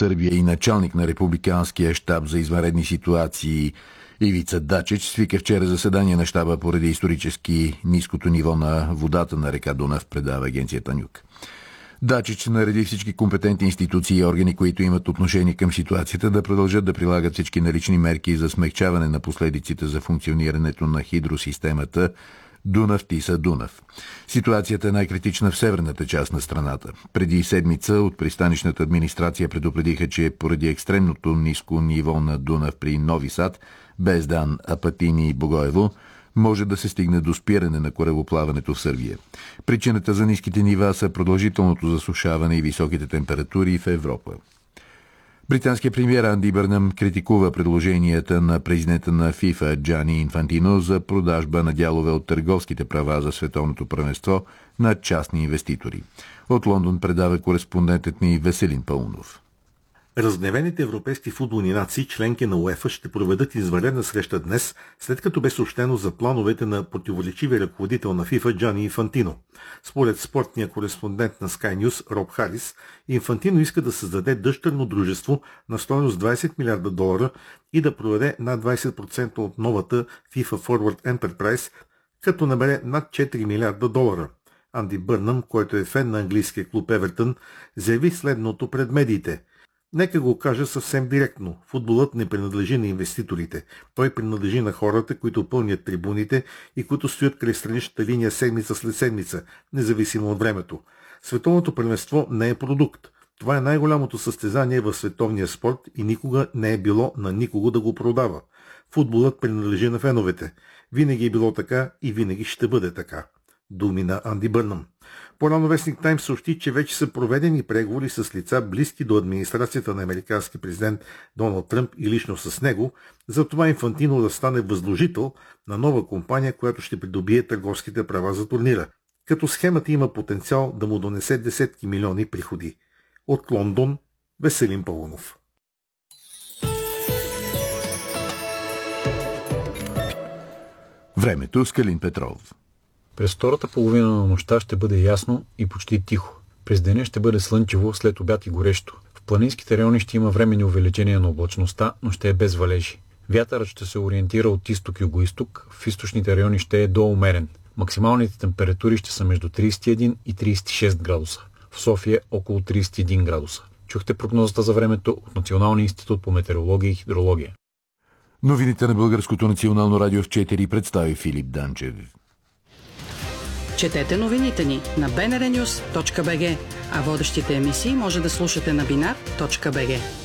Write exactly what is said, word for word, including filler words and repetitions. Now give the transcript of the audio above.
Сърбия и началник на Републиканския щаб за извънредни ситуации Ивица Дачич свика вчера заседание на щаба поради исторически ниското ниво на водата на река Дунав, предава агенцията Нюк. Дачич нареди всички компетентни институции и органи, които имат отношение към ситуацията, да продължат да прилагат всички налични мерки за смекчаване на последиците за функционирането на хидросистемата Дунав-Тиса-Дунав. Ситуацията е най-критична в северната част на страната. Преди седмица от пристанищната администрация предупредиха, че поради екстремното ниско ниво на Дунав при Нови Сад, Бездан, Апатини и Богоево, може да се стигне до спиране на корабоплаването в Сърбия. Причината за ниските нива са продължителното засушаване и високите температури в Европа. Британският премиер Анди Бърнъм критикува предложенията на президента на ФИФА Джани Инфантино за продажба на дялове от търговските права за световното първенство на частни инвеститори. От Лондон предава кореспондентът ни Веселин Паунов. Разгневените европейски футболни нации, членки на УЕФА, ще проведат извънредна среща днес, след като бе съобщено за плановете на противоречивия ръководител на ФИФА Джани Инфантино. Според спортния кореспондент на Sky News Роб Харис, Инфантино иска да създаде дъщерно дружество на стойност двайсет милиарда долара и да проведе над двайсет процента от новата FIFA Forward Enterprise, като набере над четири милиарда долара. Анди Бърнъм, който е фен на английския клуб Евертън, заяви следното пред медиите. Нека го кажа съвсем директно. Футболът не принадлежи на инвеститорите. Той принадлежи на хората, които пълнят трибуните и които стоят край страничната линия седмица след седмица, независимо от времето. Световното първенство не е продукт. Това е най-голямото състезание в световния спорт и никога не е било на никого да го продава. Футболът принадлежи на феновете. Винаги е било така и винаги ще бъде така. Думи на Анди Бърнъм. По-рано вестник Таймс съобщи, че вече са проведени преговори с лица близки до администрацията на американски президент Доналд Тръмп и лично с него, за това Инфантино да стане възложител на нова компания, която ще придобие търговските права за турнира. Като схемата има потенциал да му донесе десетки милиони приходи. От Лондон, Веселин Паунов. Времето с Калин Петров. През втората половина на нощта ще бъде ясно и почти тихо. През деня ще бъде слънчево, след обяд и горещо. В планинските райони ще има временни увеличения на облачността, но ще е без валежи. Вятърът ще се ориентира от изток-югоизток, в източните райони ще е доумерен. Максималните температури ще са между трийсет и един и трийсет и шест градуса. В София около трийсет и един градуса. Чухте прогнозата за времето от Националния институт по метеорология и хидрология. Новините на Българското национално радио в четири представи Филип Данчев. Четете новините ни на би ен ар нюс точка би джи, а водещите емисии може да слушате на бинар точка би джи.